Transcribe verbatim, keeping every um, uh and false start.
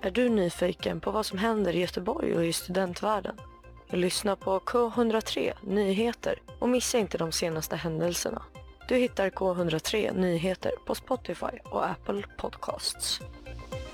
Är du nyfiken på vad som händer i Göteborg och i studentvärlden? Lyssna på K hundra tre Nyheter och missa inte de senaste händelserna. Du hittar K hundra tre Nyheter på Spotify och Apple Podcasts.